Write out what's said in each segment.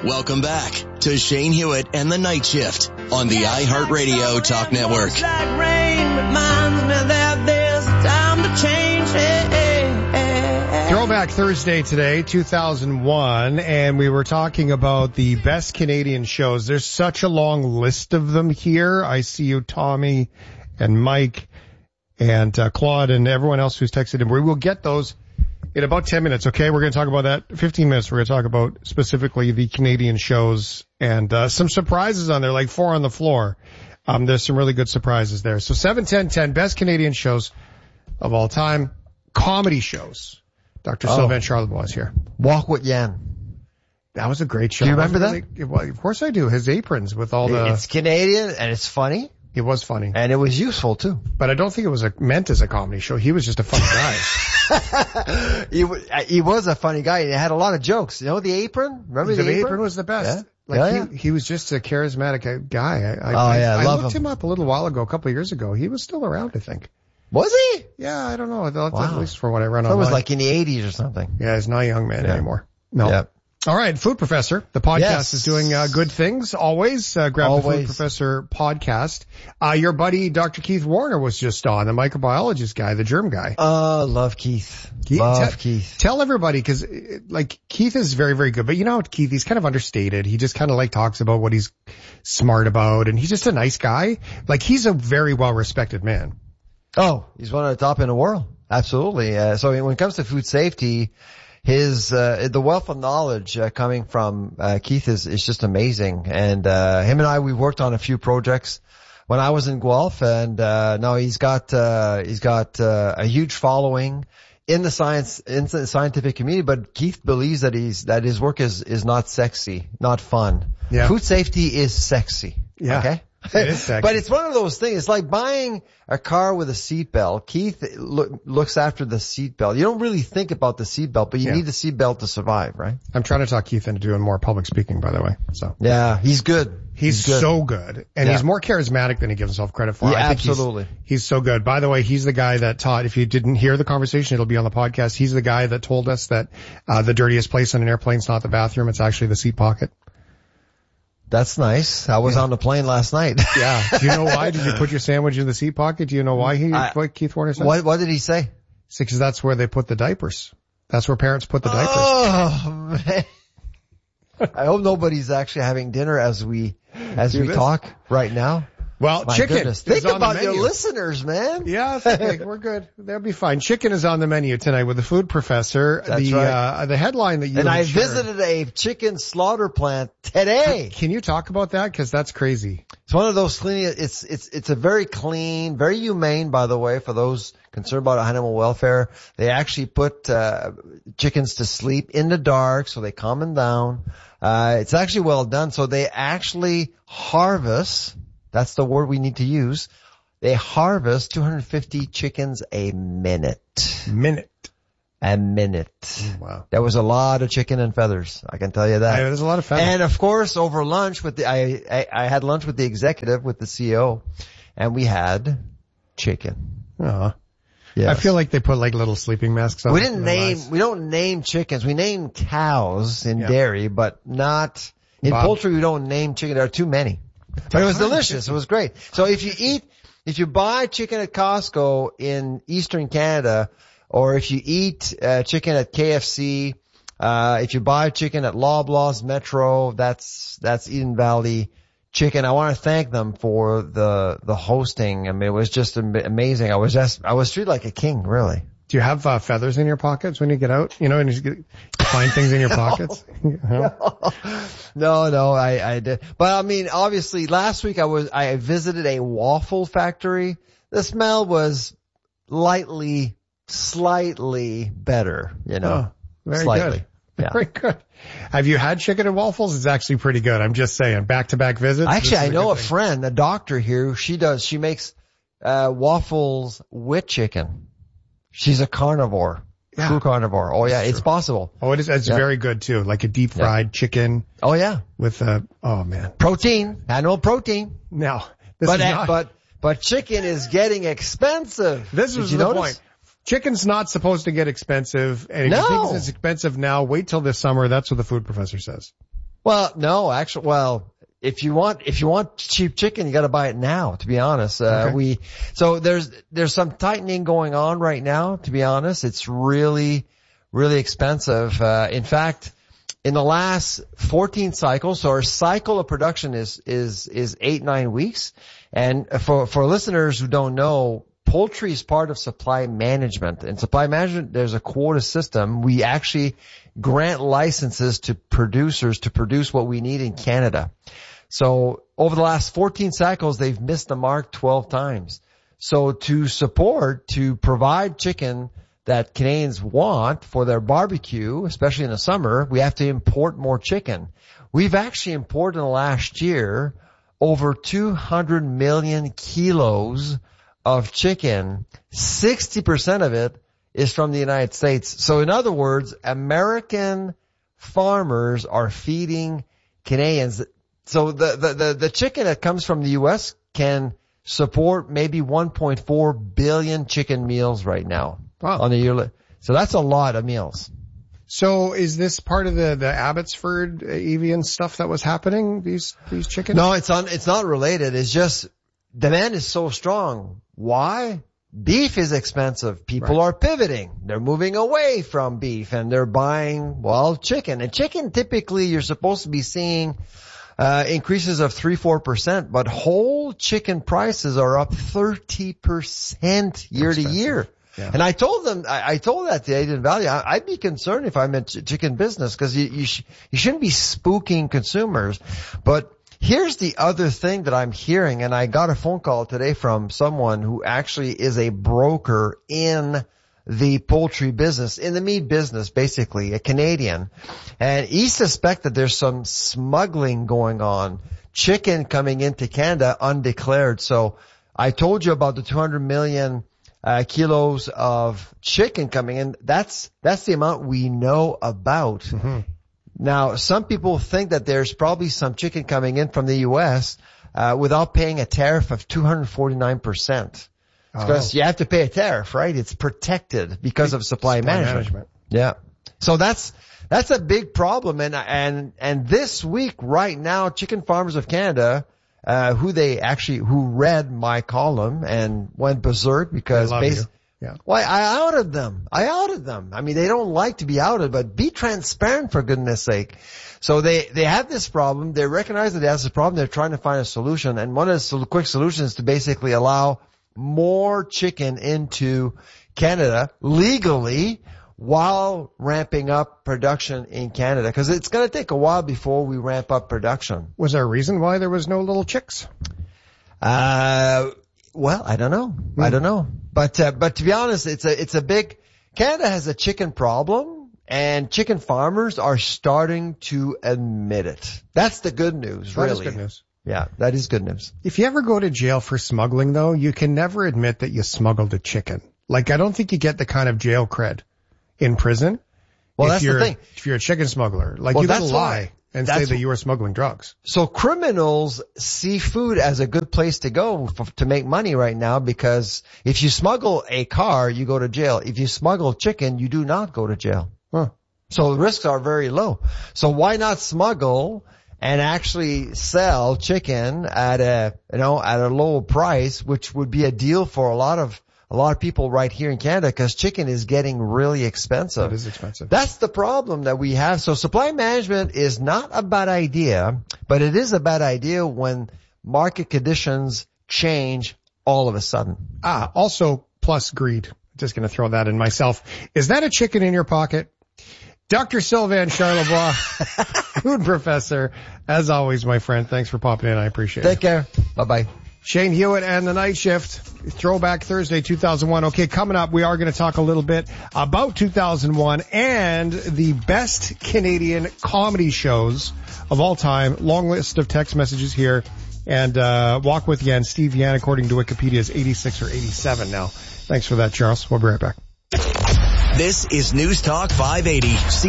Welcome back to Shane Hewitt and the Night Shift on the iHeartRadio Talk Network. Like rain reminds me that there's time to change. Throwback Thursday today, 2001, and we were talking about the best Canadian shows. There's such a long list of them here. I see you, Tommy and Mike and Claude and everyone else who's texted in. We will get those in about 10 minutes, okay? We're going to talk about that. 15 minutes, we're going to talk about specifically the Canadian shows and some surprises on there, like 4 on the floor. There's some really good surprises there. So 7-10-10, best Canadian shows of all time. Comedy shows. Dr. Sylvain Charlebois is here. Walk with Yan. That was a great show. Do you remember that? Well, of course I do. His aprons with all the... It's Canadian and it's funny. It was funny. And it was useful too. But I don't think it was meant as a comedy show. He was just a funny guy. He was a funny guy. He had a lot of jokes. You know the apron? Remember the apron? Apron was the best. Yeah. He was just a charismatic guy. I love looked him up a little while ago, a couple of years ago. He was still around, I think. Was he? Yeah, I don't know. Wow. At least from what I read It online. was like in the 80s or something. Yeah, he's not a young man anymore. No. Yeah. All right, Food Professor. The podcast is doing good things. Always grab the Food Professor podcast. Your buddy Dr. Keith Warner was just on, the microbiologist guy, the germ guy. Love Keith. Love Keith. Tell everybody, because Keith is very, very good. But you know, Keith, he's kind of understated. He just kind of talks about what he's smart about, and he's just a nice guy. He's a very well respected man. Oh, he's one of the top in the world. Absolutely. So when it comes to food safety, the wealth of knowledge coming from Keith is just amazing. And him and I, we worked on a few projects when I was in Guelph, and now he's got a huge following in the scientific community. But Keith believes that his work is not sexy, not fun. Yeah. Food safety is sexy. Yeah. Okay. It is sexy. But it's one of those things. It's like buying a car with a seatbelt. Keith looks after the seatbelt. You don't really think about the seatbelt, but you need the seatbelt to survive, right? I'm trying to talk Keith into doing more public speaking, by the way. So yeah, he's good. He's good. So good. And he's more charismatic than he gives himself credit for. Yeah, I think absolutely. He's so good. By the way, he's the guy that taught, if you didn't hear the conversation, it'll be on the podcast. He's the guy that told us that the dirtiest place on an airplane is not the bathroom, it's actually the seat pocket. That's nice. I was on the plane last night. Yeah. Do you know why? Did you put your sandwich in the seat pocket? Do you know why what Keith Warner said? What did he say? Because that's where they put the diapers. That's where parents put the diapers. Oh, man. I hope nobody's actually having dinner as we talk right now. Well, My chicken. Goodness. Think about your listeners, man. Yeah, okay, we're good. They'll be fine. Chicken is on the menu tonight with the Food Professor. That's right. The headline that you and I visited a chicken slaughter plant today. Can you talk about that? Because that's crazy. It's one of those clean. It's a very clean, very humane, by the way, for those concerned about animal welfare. They actually put chickens to sleep in the dark, so they calm them down. It's actually well done. So they actually harvest. That's the word we need to use. They harvest 250 chickens a minute. A minute. Wow. There was a lot of chicken and feathers. I can tell you that. There's a lot of feathers. And of course, over lunch I had lunch with the executive, with the CEO, and we had chicken. Uh-huh. Yes. I feel like they put little sleeping masks on. We don't name chickens. We name cows in dairy, but not in poultry. We don't name chicken. There are too many. But it was delicious. It was great. So if you buy chicken at Costco in Eastern Canada, or if you eat chicken at KFC, if you buy chicken at Loblaws, Metro, that's Eden Valley Chicken. I want to thank them for the hosting. I mean, it was just amazing. I was treated like a king, really. Do you have feathers in your pockets when you get out? You know, and you find things in your pockets? No, I did. But I mean, obviously last week I visited a waffle factory. The smell was slightly better, you know. Very slightly. Good. Yeah. Very good. Have you had chicken and waffles? It's actually pretty good. I'm just saying, back-to-back visits. Actually, I know a friend, a doctor here, she makes waffles with chicken. She's a carnivore. Yeah. True carnivore. Oh yeah, it's possible. Oh, it is. It's very good too. Like a deep fried chicken. Oh yeah. With oh man. Protein. Animal protein. Now, but chicken is getting expensive. This is the point. Chicken's not supposed to get expensive. And if you think it's expensive now, wait till this summer. That's what the Food Professor says. Well, no, actually, if you want cheap chicken, you got to buy it now, to be honest. Okay. So there's some tightening going on right now, to be honest. It's really, really expensive. In fact, in the last 14 cycles, so our cycle of production is 8-9 weeks. And for listeners who don't know, poultry is part of supply management. In supply management, there's a quota system. We actually grant licenses to producers to produce what we need in Canada. So over the last 14 cycles, they've missed the mark 12 times. So to provide chicken that Canadians want for their barbecue, especially in the summer, we have to import more chicken. We've actually imported in the last year over 200 million kilos of chicken. 60% of it is from the United States. So in other words, American farmers are feeding Canadians. So the chicken that comes from the U.S. can support maybe 1.4 billion chicken meals right now. Wow. On a yearly. So that's a lot of meals. So is this part of the Abbotsford Evian stuff that was happening, these chickens? No, it's not related. It's just demand is so strong. Why? Beef is expensive. People are pivoting. They're moving away from beef and they're buying, chicken. And chicken typically you're supposed to be seeing increases of 3-4%, but whole chicken prices are up 30% year to year. Yeah. And I told that to Aiden Valley, I'd be concerned if I'm in chicken business because you shouldn't be spooking consumers. But here's the other thing that I'm hearing, and I got a phone call today from someone who actually is a broker in the poultry business, in the meat business, basically, a Canadian. And he suspects that there's some smuggling going on, chicken coming into Canada undeclared. So I told you about the 200 million kilos of chicken coming in. That's the amount we know about. Mm-hmm. Now, some people think that there's probably some chicken coming in from the U.S. Without paying a tariff of 249%. Because you have to pay a tariff, right? It's protected because of supply management. Yeah. So that's a big problem. And this week, right now, Chicken Farmers of Canada, who read my column and went berserk because I outed them. I mean, they don't like to be outed, but be transparent for goodness sake. So they have this problem. They recognize that they have this problem. They're trying to find a solution. And one of the quick solutions is to basically allow more chicken into Canada legally while ramping up production in Canada. Because it's going to take a while before we ramp up production. Was there a reason why there was no little chicks? Well, I don't know. I don't know. But to be honest, it's a big, Canada has a chicken problem and chicken farmers are starting to admit it. That's the good news, really. That is good news. Yeah, that is good news. If you ever go to jail for smuggling though, you can never admit that you smuggled a chicken. Like, I don't think you get the kind of jail cred in prison. Well, that's the thing. If you're a chicken smuggler, like you gotta lie and say that you were smuggling drugs. So criminals see food as a good place to go to make money right now, because if you smuggle a car, you go to jail. If you smuggle chicken, you do not go to jail. Huh. So the risks are very low. So why not smuggle and actually sell chicken at a low price, which would be a deal for a lot of people right here in Canada, because chicken is getting really expensive. It is expensive. That's the problem that we have. So supply management is not a bad idea, but it is a bad idea when market conditions change all of a sudden. Also plus greed. Just going to throw that in myself. Is that a chicken in your pocket? Dr. Sylvain Charlebois, food professor. As always, my friend, thanks for popping in. I appreciate it. Take care. Bye-bye. Shane Hewitt and the Night Shift, Throwback Thursday 2001. Okay, coming up, we are going to talk a little bit about 2001 and the best Canadian comedy shows of all time. Long list of text messages here. And Walk With Yan, Steve Yan, according to Wikipedia, is 86 or 87 now. Thanks for that, Charles. We'll be right back. This is News Talk 580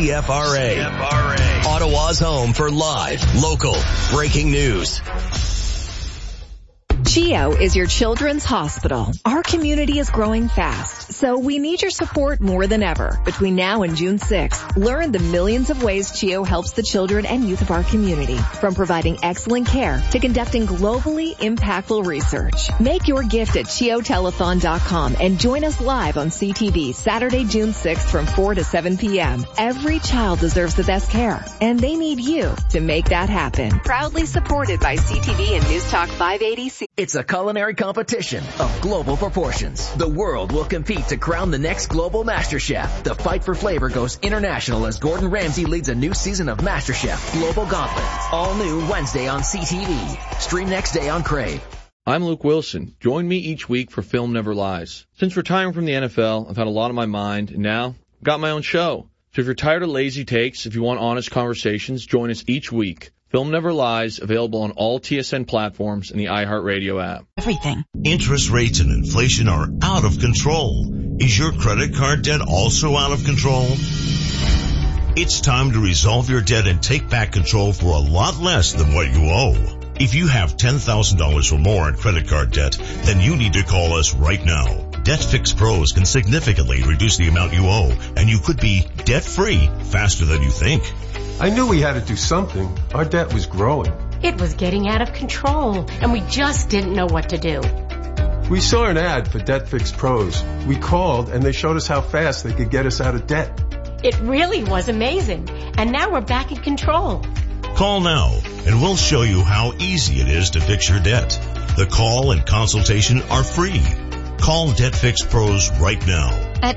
CFRA. Ottawa's home for live, local, breaking news. CHEO is your children's hospital. Our community is growing fast, so we need your support more than ever. Between now and June 6th, learn the millions of ways CHEO helps the children and youth of our community, from providing excellent care to conducting globally impactful research. Make your gift at CHEOtelethon.com and join us live on CTV Saturday, June 6th from 4 to 7 p.m. Every child deserves the best care, and they need you to make that happen. Proudly supported by CTV and News Talk 580. It's a culinary competition of global proportions. The world will compete to crown the next global master chef. The fight for flavor goes international as Gordon Ramsay leads a new season of MasterChef Global Gauntlet. All new Wednesday on CTV. Stream next day on Crave. I'm Luke Wilson. Join me each week for Film Never Lies. Since retiring from the NFL, I've had a lot on my mind, and now I've got my own show. So if you're tired of lazy takes, if you want honest conversations, join us each week. Film Never Lies, available on all TSN platforms and the iHeartRadio app. Everything. Interest rates and inflation are out of control. Is your credit card debt also out of control? It's time to resolve your debt and take back control for a lot less than what you owe. If you have $10,000 or more in credit card debt, then you need to call us right now. DebtFix Pros can significantly reduce the amount you owe, and you could be debt-free faster than you think. I knew we had to do something. Our debt was growing. It was getting out of control, and we just didn't know what to do. We saw an ad for DebtFix Pros. We called, and they showed us how fast they could get us out of debt. It really was amazing, and now we're back in control. Call now, and we'll show you how easy it is to fix your debt. The call and consultation are free. Call DebtFix Pros right now. At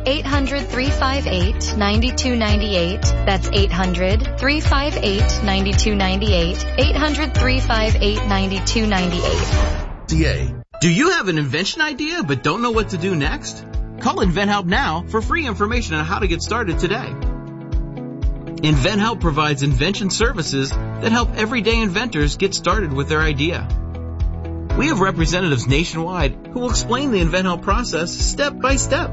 800-358-9298. That's 800-358-9298. 800-358-9298. Do you have an invention idea but don't know what to do next? Call InventHelp now for free information on how to get started today. InventHelp provides invention services that help everyday inventors get started with their idea. We have representatives nationwide who will explain the InventHelp process step by step.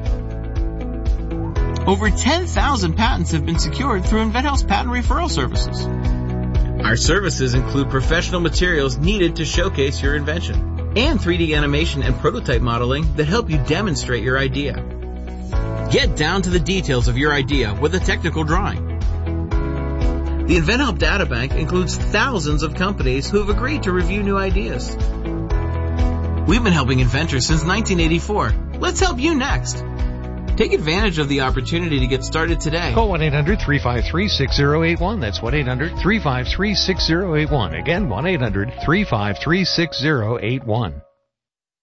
Over 10,000 patents have been secured through InventHelp's patent referral services. Our services include professional materials needed to showcase your invention and 3D animation and prototype modeling that help you demonstrate your idea. Get down to the details of your idea with a technical drawing. The InventHelp Databank includes thousands of companies who have agreed to review new ideas. We've been helping inventors since 1984. Let's help you next. Take advantage of the opportunity to get started today. Call 1-800-353-6081. That's 1-800-353-6081. Again, 1-800-353-6081.